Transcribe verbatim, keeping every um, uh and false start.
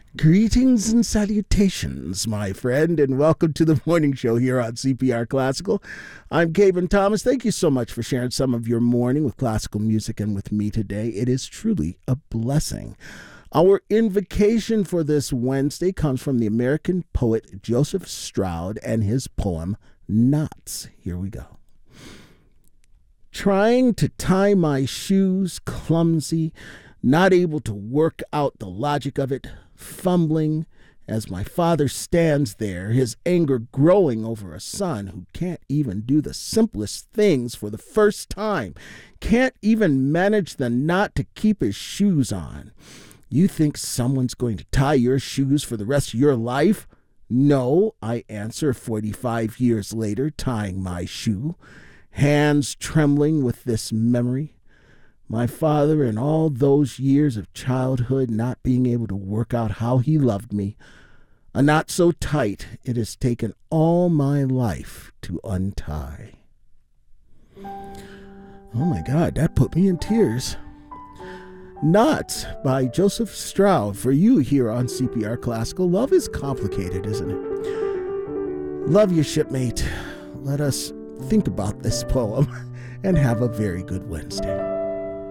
Greetings and salutations, my friend, and welcome to the morning show here on C P R Classical. I'm Kevin Thomas. Thank you so much for sharing some of your morning with classical music and with me today. It is truly a blessing. Our invocation for this Wednesday comes from the American poet Joseph Stroud and his poem, Knots. Here we go. Trying to tie my shoes, clumsy, not able to work out the logic of it, fumbling as my father stands there, his anger growing over a son who can't even do the simplest things for the first time, can't even manage the knot to keep his shoes on. You think someone's going to tie your shoes for the rest of your life? No, I answer forty-five years later, tying my shoe, hands trembling with this memory. My father, in all those years of childhood, not being able to work out how he loved me, a knot so tight it has taken all my life to untie. Oh my God, that put me in tears. Knots by Joseph Stroud for you here on C P R Classical. Love is complicated, isn't it? Love your shipmate. Let us think about this poem and have a very good Wednesday.